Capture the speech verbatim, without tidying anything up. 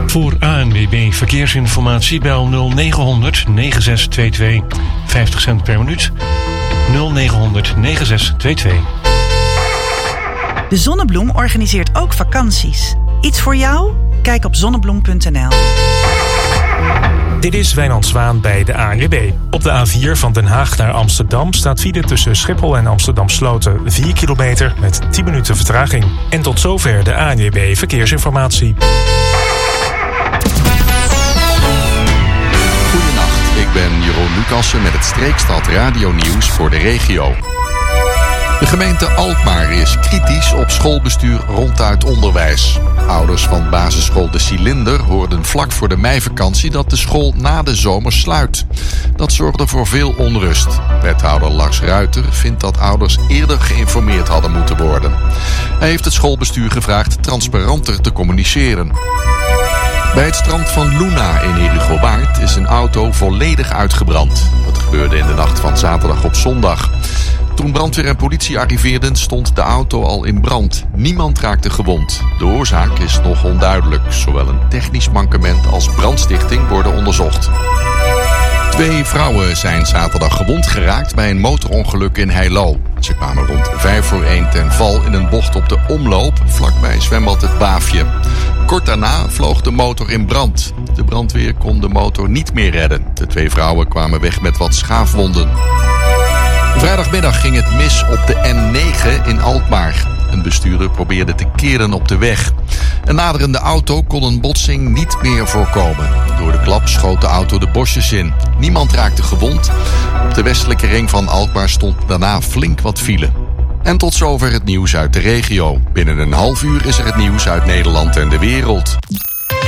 Voor A N W B Verkeersinformatie bel nul negen honderd negen zes twee twee. vijftig cent per minuut. nul negen honderd negen zes twee twee. De Zonnebloem organiseert ook vakanties. Iets voor jou? Kijk op zonnebloem punt n l. Dit is Wijnand Zwaan bij de A N W B. Op de A vier van Den Haag naar Amsterdam staat file tussen Schiphol en Amsterdam Sloten vier kilometer met tien minuten vertraging. En tot zover de A N W B Verkeersinformatie. Goedenacht, ik ben Jeroen Lucassen met het Streekstad Radio Nieuws voor de regio. De gemeente Alkmaar is kritisch op schoolbestuur ronduit onderwijs. Ouders van basisschool De Cilinder hoorden vlak voor de meivakantie dat de school na de zomer sluit. Dat zorgde voor veel onrust. Wethouder Lars Ruiter vindt dat ouders eerder geïnformeerd hadden moeten worden. Hij heeft het schoolbestuur gevraagd transparanter te communiceren. Bij het strand van Luna in Herugowaard is een auto volledig uitgebrand. Dat gebeurde in de nacht van zaterdag op zondag. Toen brandweer en politie arriveerden stond de auto al in brand. Niemand raakte gewond. De oorzaak is nog onduidelijk. Zowel een technisch mankement als brandstichting worden onderzocht. Twee vrouwen zijn zaterdag gewond geraakt bij een motorongeluk in Heilo. Ze kwamen rond vijf voor één ten val in een bocht op de omloop vlakbij zwembad Het Baafje. Kort daarna vloog de motor in brand. De brandweer kon de motor niet meer redden. De twee vrouwen kwamen weg met wat schaafwonden. Vrijdagmiddag ging het mis op de N negen in Alkmaar. Een bestuurder probeerde te keren op de weg. Een naderende auto kon een botsing niet meer voorkomen. Door de klap schoot de auto de bosjes in. Niemand raakte gewond. Op de westelijke ring van Alkmaar stond daarna flink wat file. En tot zover het nieuws uit de regio. Binnen een half uur is er het nieuws uit Nederland en de wereld.